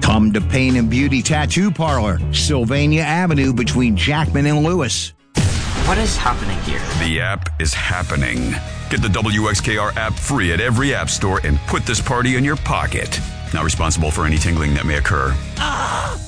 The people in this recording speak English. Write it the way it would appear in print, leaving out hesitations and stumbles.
Come to Pain and Beauty Tattoo Parlor, Sylvania Avenue between Jackman and Lewis. What is happening here? The app is happening. Get the WXKR app free at every app store and put this party in your pocket. Not responsible for any tingling that may occur.